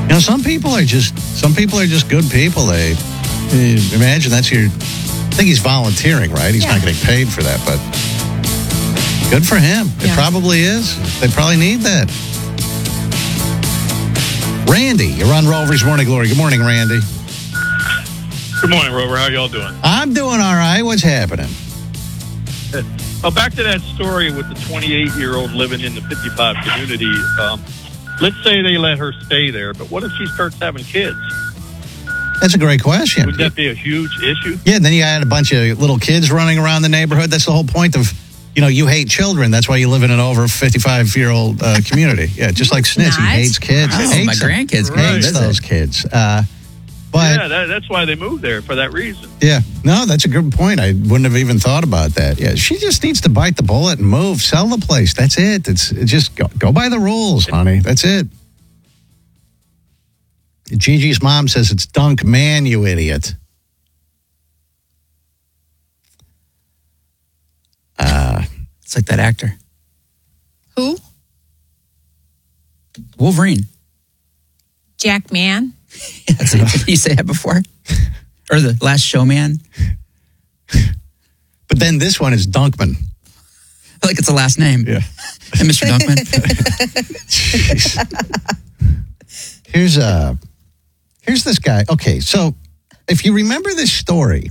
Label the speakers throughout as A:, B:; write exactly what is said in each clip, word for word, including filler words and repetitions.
A: You know, some people are just some people are just good people. They imagine that's your. I think he's volunteering, right? He's yeah. not getting paid for that, but good for him. It yeah. probably is. They probably need that. Randy, you're on Rover's Morning Glory. Good morning, Randy.
B: Good morning, Rover. How y'all doing?
A: I'm doing all right. What's happening?
B: Well, back to that story with the twenty-eight-year-old living in the fifty-five community. Um, let's say they let her stay there, but what if she starts having kids?
A: That's a great question.
B: Would that be a huge issue?
A: Yeah, and then you had a bunch of little kids running around the neighborhood. That's the whole point of, you know, you hate children. That's why you live in an over fifty-five-year-old uh, community. Yeah, just like Snitz. He hates kids.
C: Oh,
A: hates
C: my
A: them.
C: grandkids
A: right. hates those kids. Uh, but
B: yeah, that, that's why they moved there, for that reason.
A: Yeah. No, that's a good point. I wouldn't have even thought about that. Yeah, she just needs to bite the bullet and move. Sell the place. That's it. It's it just go, go by the rules, honey. That's it. Gigi's mom says it's Dunk Man, you idiot. Uh,
C: it's like that actor.
D: Who?
C: Wolverine.
D: Jack Mann?
C: Did you say that before? Or the Last Showman?
A: But then this one is Dunkman.
C: I like it's a last name.
A: Yeah.
C: And Mister Dunkman.
A: Here's uh here's this guy. Okay, so if you remember this story,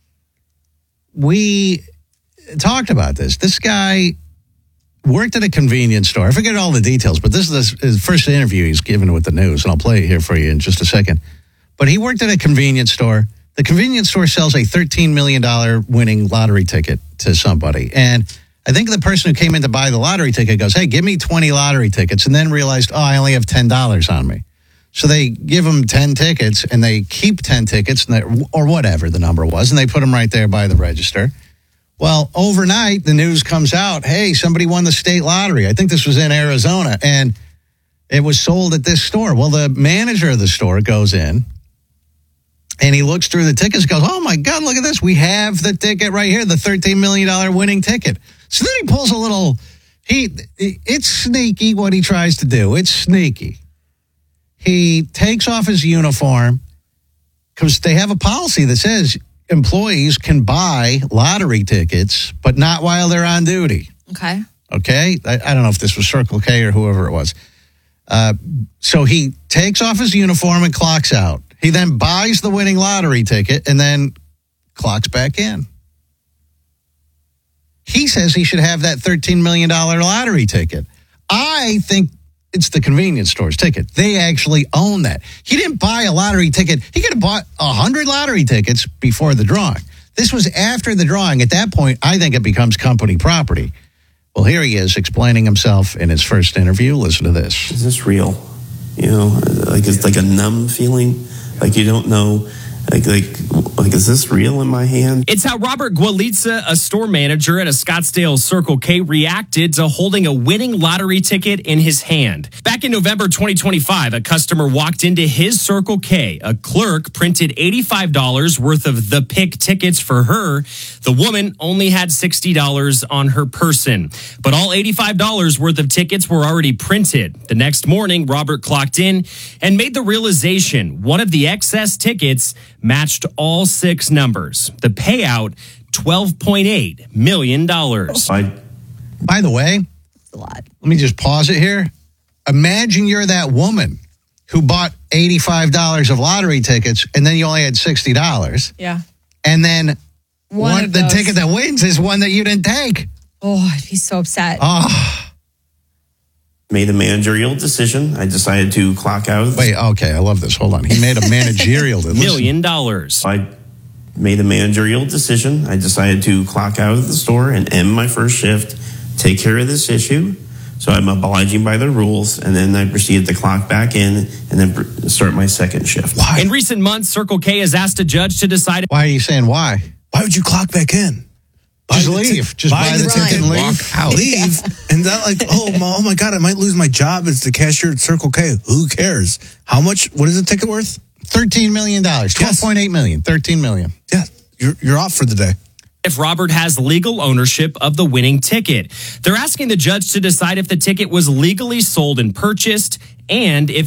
A: we talked about this. This guy worked at a convenience store. I forget all the details, but this is his first interview he's given with the news, and I'll play it here for you in just a second. But he worked at a convenience store. The convenience store sells a thirteen million dollars winning lottery ticket to somebody. And I think the person who came in to buy the lottery ticket goes, hey, give me twenty lottery tickets, and then realized, oh, I only have ten dollars on me. So they give him ten tickets, and they keep ten tickets, and they, or whatever the number was, and they put them right there by the register. Well, overnight, the news comes out, hey, somebody won the state lottery. I think this was in Arizona, and it was sold at this store. Well, the manager of the store goes in, and he looks through the tickets and goes, oh, my God, look at this. We have the ticket right here, the thirteen million dollars winning ticket. So then he pulls a little, he, it's sneaky what he tries to do. It's sneaky. He takes off his uniform because they have a policy that says employees can buy lottery tickets, but not while they're on duty.
D: Okay.
A: Okay? I, I don't know if this was Circle K or whoever it was. Uh, so he takes off his uniform and clocks out. He then buys the winning lottery ticket and then clocks back in. He says he should have that thirteen million dollars lottery ticket. I think it's the convenience store's ticket. They actually own that. He didn't buy a lottery ticket. He could have bought one hundred lottery tickets before the drawing. This was after the drawing. At that point, I think it becomes company property. Well, here he is explaining himself in his first interview. Listen to this.
E: Is this real? You know, like it's like a numb feeling. Like you don't know. Like, like, like, is this real in my hand?
F: It's how Robert Gualitza, a store manager at a Scottsdale Circle K, reacted to holding a winning lottery ticket in his hand. Back in November twenty twenty-five, a customer walked into his Circle K. A clerk printed eighty-five dollars worth of the pick tickets for her. The woman only had sixty dollars on her person. But all eighty-five dollars worth of tickets were already printed. The next morning, Robert clocked in and made the realization one of the excess tickets matched all six numbers. The payout, twelve point eight million dollars.
A: By, by the way,
D: that's a lot.
A: Let me just pause it here. Imagine you're that woman who bought eighty-five dollars of lottery tickets and then you only had sixty dollars.
D: Yeah.
A: And then
D: one,
A: one the ticket that wins is one that you didn't take.
D: Oh, I'd be so upset.
A: Oh.
E: Made a managerial decision. I decided to clock out.
A: Wait, okay, I love this. Hold on. He made a managerial decision.
F: Million dollars.
E: I made a managerial decision. I decided to clock out of the store and end my first shift, take care of this issue. So I'm obliging by the rules, and then I proceeded to clock back in and then start my second shift.
A: Why?
F: In recent months, Circle K has asked a judge to decide.
A: Why are you saying why?
G: Why would you clock back in?
A: Just
G: buy
A: leave.
G: T-
A: Just buy, buy the ticket and leave.
G: Walk out. Leave. And that like, oh my, oh my God, I might lose my job as the cashier at Circle K. Who cares? How much? What is the ticket worth?
A: thirteen million dollars. twelve point eight million dollars. thirteen million dollars.
G: Yeah, you're, you're off for the day.
F: If Robert has legal ownership of the winning ticket. They're asking the judge to decide if the ticket was legally sold and purchased and if